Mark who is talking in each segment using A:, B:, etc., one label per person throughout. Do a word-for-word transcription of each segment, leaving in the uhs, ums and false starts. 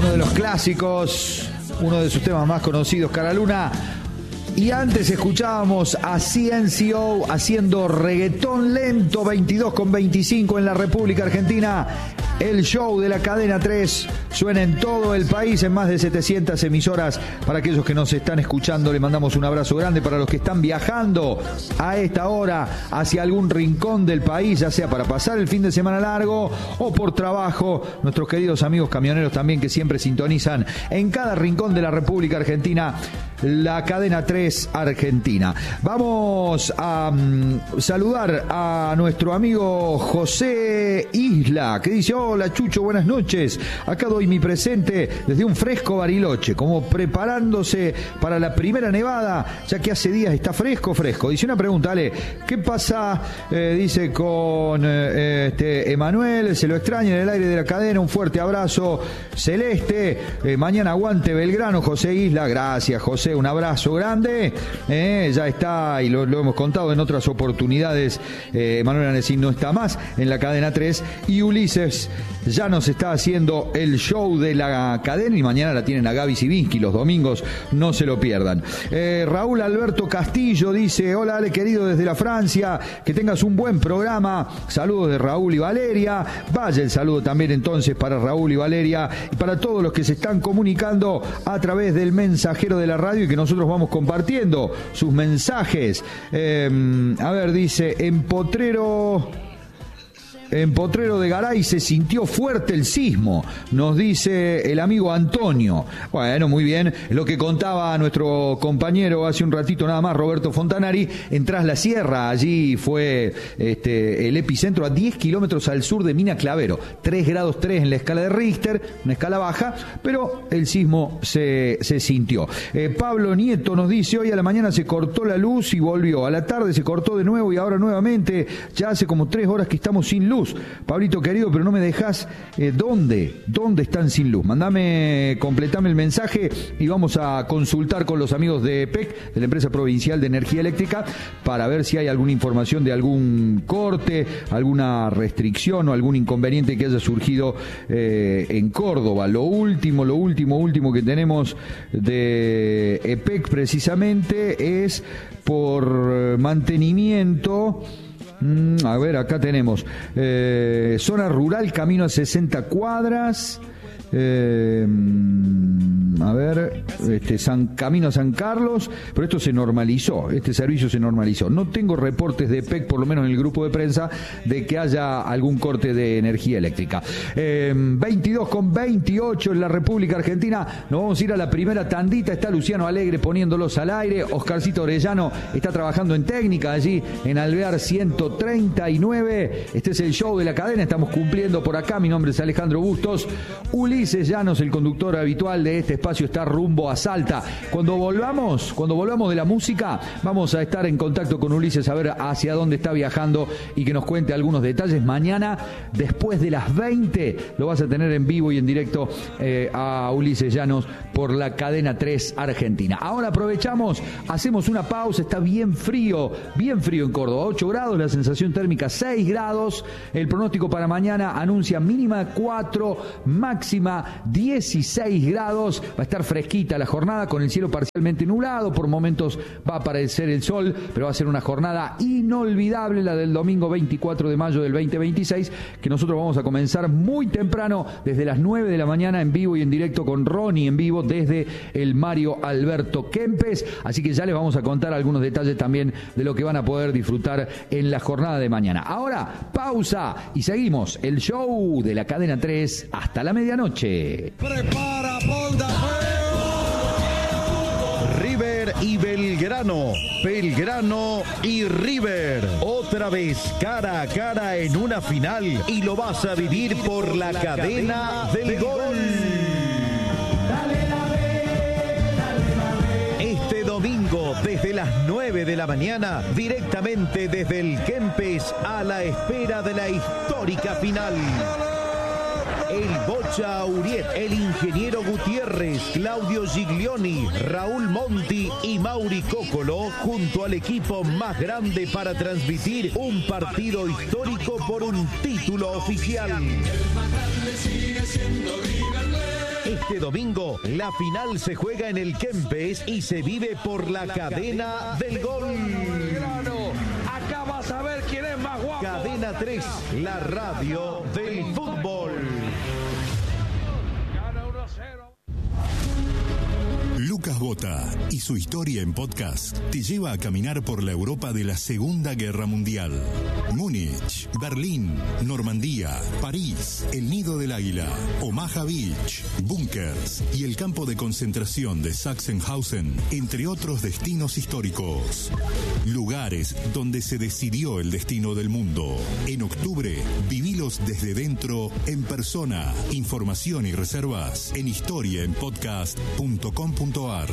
A: uno de los clásicos, uno de sus temas más conocidos, Cara Luna. Y antes escuchábamos a C N C O haciendo reggaetón lento, veintidós con veinticinco en la República Argentina. El show de la cadena tres suena en todo el país, en más de setecientas emisoras. Para aquellos que nos están escuchando, le mandamos un abrazo grande. Para los que están viajando a esta hora hacia algún rincón del país, ya sea para pasar el fin de semana largo o por trabajo, nuestros queridos amigos camioneros también, que siempre sintonizan en cada rincón de la República Argentina la cadena tres Argentina. Vamos a um, saludar a nuestro amigo José Isla, que dice: hola Chucho, buenas noches. Acá doy mi presente desde un fresco Bariloche, como preparándose para la primera nevada, ya que hace días está fresco, fresco. Dice una pregunta, Ale, ¿qué pasa? Eh, dice con eh, este Emanuel, se lo extraña en el aire de la cadena. Un fuerte abrazo, Celeste. Eh, mañana aguante Belgrano, José Isla. Gracias, José, un abrazo grande. Eh, ya está, y lo, lo hemos contado en otras oportunidades, eh, Emanuel Anesín no está más en la cadena tres, y Ulises ya nos está haciendo el show de la cadena, y mañana la tienen a Gaby Sivinsky los domingos, no se lo pierdan. Eh, Raúl Alberto Castillo dice: hola Ale querido, desde la Francia, que tengas un buen programa. Saludos de Raúl y Valeria. Vaya el saludo también entonces para Raúl y Valeria y para todos los que se están comunicando a través del mensajero de la radio y que nosotros vamos compartiendo sus mensajes. Eh, a ver, dice, en Potrero... En Potrero de Garay se sintió fuerte el sismo, nos dice el amigo Antonio. Bueno, muy bien, lo que contaba nuestro compañero hace un ratito nada más, Roberto Fontanari, en Tras la Sierra. Allí fue este, el epicentro a diez kilómetros al sur de Mina Clavero, tres grados tres en la escala de Richter, una escala baja, pero el sismo se, se sintió. Eh, Pablo Nieto nos dice: hoy a la mañana se cortó la luz y volvió, a la tarde se cortó de nuevo y ahora nuevamente, ya hace como tres horas que estamos sin luz. Pablito querido, pero no me dejas eh, ¿dónde? ¿Dónde están sin luz? Mandame, completame el mensaje y vamos a consultar con los amigos de E P E C, de la Empresa Provincial de Energía Eléctrica, para ver si hay alguna información de algún corte, alguna restricción o algún inconveniente que haya surgido eh, en Córdoba. Lo último, lo último, último que tenemos de E P E C precisamente es por mantenimiento. A ver, acá tenemos eh, zona rural, camino a sesenta cuadras. Eh, a ver, este San Camino a San Carlos, pero esto se normalizó, este servicio se normalizó. No tengo reportes de E P E C, por lo menos en el grupo de prensa, de que haya algún corte de energía eléctrica. Eh, veintidós con veintiocho en la República Argentina. Nos vamos a ir a la primera tandita. Está Luciano Alegre poniéndolos al aire. Oscarcito Orellano está trabajando en técnica allí en Alvear ciento treinta y nueve. Este es el show de la cadena. Estamos cumpliendo por acá. Mi nombre es Alejandro Bustos. Ulises Llanos, el conductor habitual de este espacio, está rumbo a Salta. Cuando volvamos, cuando volvamos de la música, vamos a estar en contacto con Ulises a ver hacia dónde está viajando y que nos cuente algunos detalles. Mañana, después de las veinte, lo vas a tener en vivo y en directo eh, a Ulises Llanos por la cadena tres Argentina. Ahora aprovechamos, hacemos una pausa. Está bien frío, bien frío en Córdoba, ocho grados, la sensación térmica seis grados. El pronóstico para mañana anuncia mínima cuatro, máxima dieciséis grados. Va a estar fresquita la jornada con el cielo parcialmente nublado. Por momentos va a aparecer el sol, pero va a ser una jornada inolvidable la del domingo veinticuatro de mayo del veinte veintiséis, que nosotros vamos a comenzar muy temprano, desde las nueve de la mañana, en vivo y en directo con Ronnie en vivo desde el Mario Alberto Kempes. Así que ya les vamos a contar algunos detalles también de lo que van a poder disfrutar en la jornada de mañana. Ahora, pausa y seguimos el show de la cadena tres hasta la medianoche.
B: Prepara, ponda, River y Belgrano, Belgrano y River, otra vez cara a cara en una final, y lo vas a vivir por la cadena del gol. Este domingo desde las nueve de la mañana, directamente desde el Kempes, a la espera de la histórica final. El Bocha Auriet, el Ingeniero Gutiérrez, Claudio Giglioni, Raúl Monti y Mauri Cócolo, junto al equipo más grande para transmitir un partido histórico por un título oficial. El más grande sigue siendo River Plate. Este domingo, la final se juega en el Kempes y se vive por la, la cadena, cadena del gol.
C: Acá vas a ver quién es más guapo.
B: Cadena tres, la radio del fútbol.
D: Lucas Bota y su historia en podcast te lleva a caminar por la Europa de la Segunda Guerra Mundial. Múnich, Berlín, Normandía, París, el Nido del Águila, Omaha Beach, búnkers y el campo de concentración de Sachsenhausen, entre otros destinos históricos. Lugares donde se decidió el destino del mundo. En octubre, vivilos desde dentro, en persona. Información y reservas en historia en podcast punto com punto ar.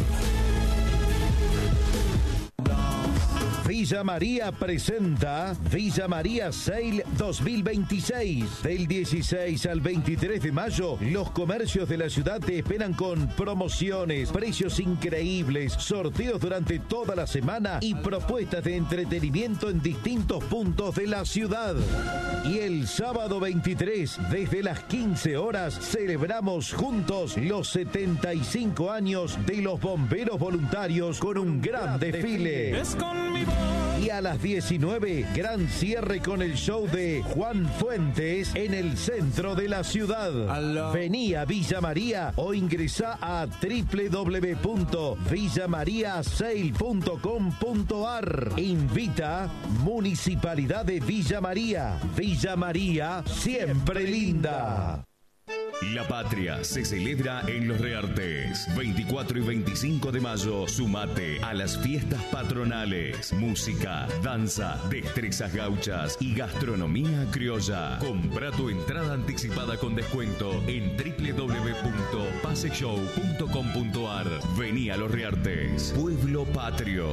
B: Villa María presenta Villa María Sale dos mil veintiséis. Del dieciséis al veintitrés de mayo, los comercios de la ciudad te esperan con promociones, precios increíbles, sorteos durante toda la semana y propuestas de entretenimiento en distintos puntos de la ciudad. Y el sábado veintitrés, desde las quince horas, celebramos juntos los setenta y cinco años de los bomberos voluntarios con un gran desfile. Es con mi... Y a las diecinueve, gran cierre con el show de Juan Fuentes en el centro de la ciudad. Vení a Villa María o ingresá a doble u doble u doble u punto villa maría sale punto com punto ar. Invita Municipalidad de Villa María. Villa María, siempre linda.
E: La patria se celebra en Los Reartes. veinticuatro y veinticinco de mayo, sumate a las fiestas patronales. Música, danza, destrezas gauchas y gastronomía criolla. Compra tu entrada anticipada con descuento en doble u doble u doble u punto pase show punto com punto ar. Vení a Los Reartes, pueblo patrio.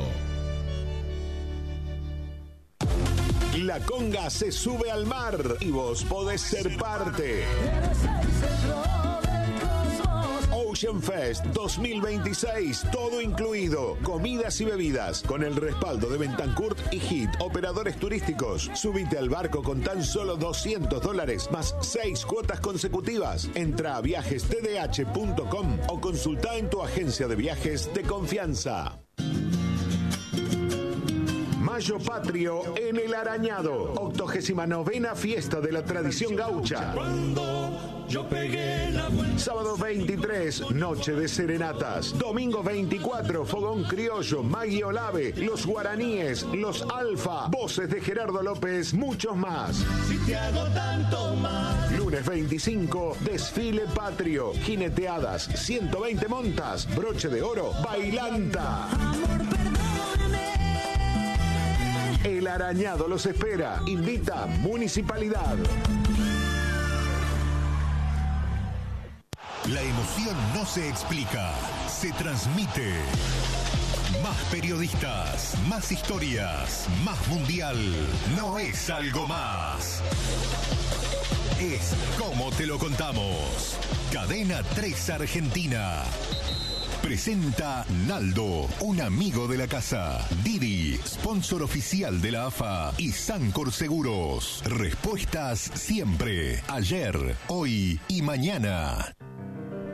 F: La conga se sube al mar y vos podés ser parte. Ocean Fest dos mil veintiséis, todo incluido, comidas y bebidas, con el respaldo de Bentancourt y Hit, operadores turísticos. Subite al barco con tan solo doscientos dólares, más seis cuotas consecutivas. Entra a viajes t d h punto com o consulta en tu agencia de viajes de confianza. Mayo Patrio en El Arañado, octogésima novena fiesta de la tradición gaucha. Sábado veintitrés, noche de serenatas. Domingo veinticuatro, fogón criollo, Maggie Olave, los guaraníes, los alfa, voces de Gerardo López, muchos más. Si te hago tanto más. Lunes veinticinco, desfile patrio, jineteadas, ciento veinte montas, broche de oro, bailanta. El Arañado los espera. Invita Municipalidad.
D: La emoción no se explica, se transmite. Más periodistas, más historias, más mundial. No es algo más. Es como te lo contamos. Cadena tres Argentina. Presenta Naldo, un amigo de la casa. Didi, sponsor oficial de la A F A. Y Sancor Seguros. Respuestas siempre, ayer, hoy y mañana.